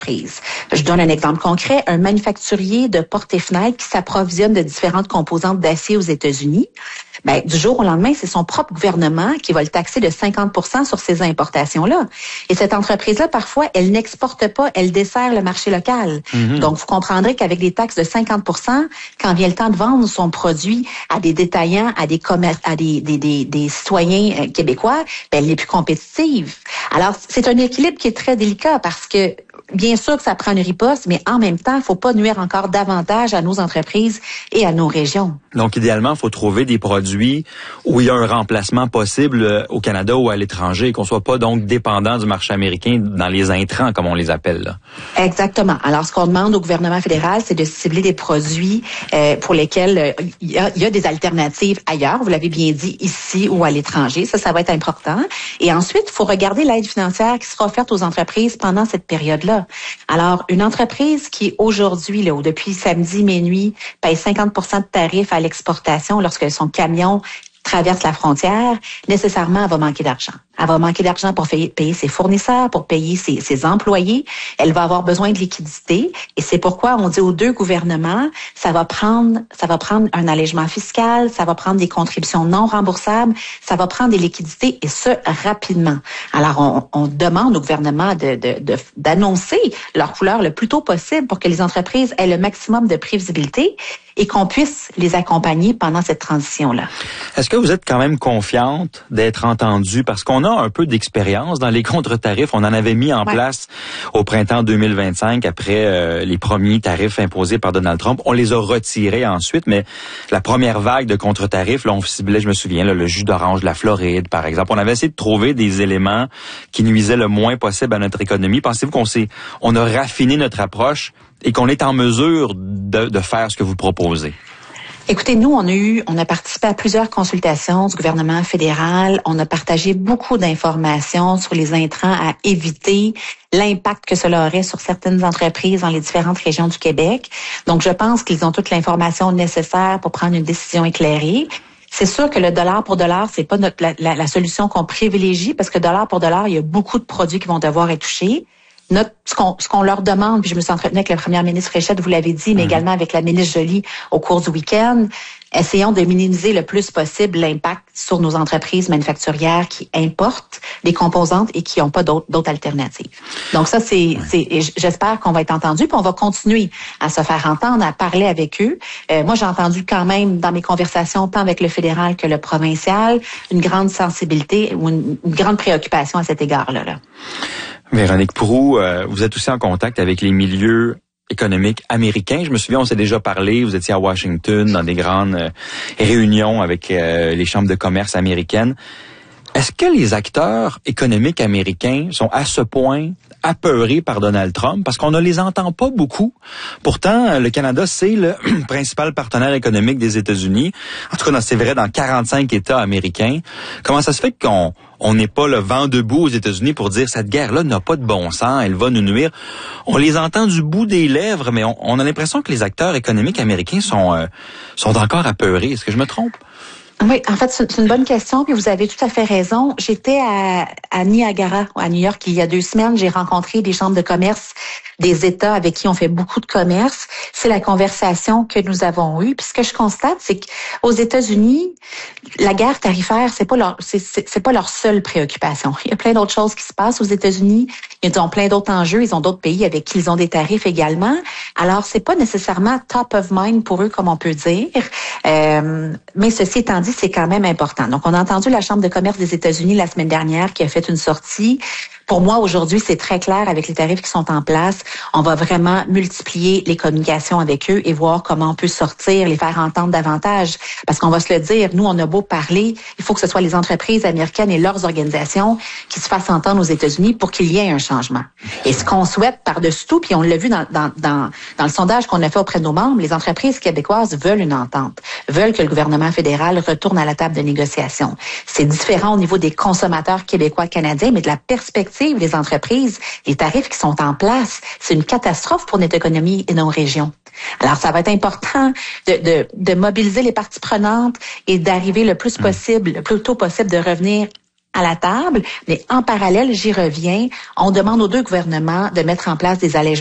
Je donne un exemple concret. Un manufacturier de portes et fenêtres qui s'approvisionne de différentes composantes d'acier aux États-Unis, du jour au lendemain, c'est son propre gouvernement qui va le taxer de 50% sur ces importations-là. Et cette entreprise-là, parfois, elle n'exporte pas, elle dessert le marché local. Donc, vous comprendrez qu'avec des taxes de 50%, quand vient le temps de vendre son produit à des détaillants, à des des citoyens québécois, elle n'est plus compétitive. Alors, c'est un équilibre qui est très délicat parce que bien sûr que ça prend une riposte, mais en même temps, il ne faut pas nuire encore davantage à nos entreprises et à nos régions. Donc, idéalement, il faut trouver des produits où il y a un remplacement possible au Canada ou à l'étranger et qu'on ne soit pas donc dépendant du marché américain dans les intrants, comme on les appelle, là. Exactement. Alors, ce qu'on demande au gouvernement fédéral, c'est de cibler des produits pour lesquels il y a des alternatives ailleurs. Vous l'avez bien dit, ici ou à l'étranger. Ça va être important. Et ensuite, il faut regarder l'aide financière qui sera offerte aux entreprises pendant cette période-là. Alors, une entreprise qui aujourd'hui, là, ou depuis samedi minuit, paye 50% de tarifs à l'exportation lorsque son camion traverse la frontière, nécessairement, elle va manquer d'argent. Elle va manquer d'argent pour payer ses fournisseurs, pour payer ses employés. Elle va avoir besoin de liquidité. Et c'est pourquoi on dit aux deux gouvernements, ça va prendre un allègement fiscal, ça va prendre des contributions non remboursables, ça va prendre des liquidités et ce, rapidement. Alors, on demande au gouvernement d'annoncer leur couleur le plus tôt possible pour que les entreprises aient le maximum de prévisibilité et qu'on puisse les accompagner pendant cette transition-là. Est-ce que vous êtes quand même confiante d'être entendue? Parce qu'on a un peu d'expérience dans les contre-tarifs. On en avait mis en place au printemps 2025 après les premiers tarifs imposés par Donald Trump. On les a retirés ensuite, mais la première vague de contre-tarifs, là, on ciblait, je me souviens, là, le jus d'orange de la Floride, par exemple. On avait essayé de trouver des éléments qui nuisaient le moins possible à notre économie. Pensez-vous qu'on a raffiné notre approche et qu'on est en mesure de faire ce que vous proposez? Écoutez, nous, on a participé à plusieurs consultations du gouvernement fédéral. On a partagé beaucoup d'informations sur les intrants à éviter, l'impact que cela aurait sur certaines entreprises dans les différentes régions du Québec. Donc, je pense qu'ils ont toute l'information nécessaire pour prendre une décision éclairée. C'est sûr que le dollar pour dollar, c'est pas la solution qu'on privilégie parce que dollar pour dollar, il y a beaucoup de produits qui vont devoir être touchés. Ce qu'on leur demande, puis je me suis entretenue avec la première ministre Fréchette, vous l'avez dit, mais également avec la ministre Joly au cours du week-end, essayons de minimiser le plus possible l'impact sur nos entreprises manufacturières qui importent des composantes et qui n'ont pas d'autres alternatives. Donc ça, j'espère qu'on va être entendu, puis on va continuer à se faire entendre, à parler avec eux. Moi, j'ai entendu quand même dans mes conversations, tant avec le fédéral que le provincial, une grande sensibilité ou une grande préoccupation à cet égard-là. Véronique Proulx, vous êtes aussi en contact avec les milieux économiques américains. Je me souviens, on s'est déjà parlé, vous étiez à Washington dans des grandes réunions avec les chambres de commerce américaines. Est-ce que les acteurs économiques américains sont à ce point apeurés par Donald Trump? Parce qu'on ne les entend pas beaucoup. Pourtant, le Canada, c'est le principal partenaire économique des États-Unis. En tout cas, c'est vrai dans 45 États américains. Comment ça se fait qu'on n'est pas le vent debout aux États-Unis pour dire cette guerre-là n'a pas de bon sens, elle va nous nuire? On les entend du bout des lèvres, mais on a l'impression que les acteurs économiques américains sont encore apeurés. Est-ce que je me trompe? Oui, en fait, c'est une bonne question, puis vous avez tout à fait raison. J'étais à Niagara, à New York, il y a 2 semaines. J'ai rencontré des chambres de commerce des États avec qui on fait beaucoup de commerce. C'est la conversation que nous avons eue. Puis ce que je constate, c'est qu'aux États-Unis, la guerre tarifaire, c'est pas leur seule préoccupation. Il y a plein d'autres choses qui se passent aux États-Unis. Ils ont plein d'autres enjeux. Ils ont d'autres pays avec qui ils ont des tarifs également. Alors, c'est pas nécessairement top of mind pour eux, comme on peut dire. Mais ceci étant dit, c'est quand même important. Donc, on a entendu la Chambre de commerce des États-Unis la semaine dernière qui a fait une sortie. Pour moi, aujourd'hui, c'est très clair avec les tarifs qui sont en place. On va vraiment multiplier les communications avec eux et voir comment on peut sortir, les faire entendre davantage. Parce qu'on va se le dire, nous, on a beau parler, il faut que ce soit les entreprises américaines et leurs organisations qui se fassent entendre aux États-Unis pour qu'il y ait un changement. Et ce qu'on souhaite par-dessus tout, puis on l'a vu dans le sondage qu'on a fait auprès de nos membres, les entreprises québécoises veulent une entente, veulent que le gouvernement fédéral retourne à la table de négociation. C'est différent au niveau des consommateurs québécois canadiens, mais de la perspective des entreprises, les tarifs qui sont en place, c'est une catastrophe pour notre économie et nos régions. Alors, ça va être important de mobiliser les parties prenantes et d'arriver le plus tôt possible de revenir à la table, mais en parallèle, j'y reviens, on demande aux deux gouvernements de mettre en place des allègements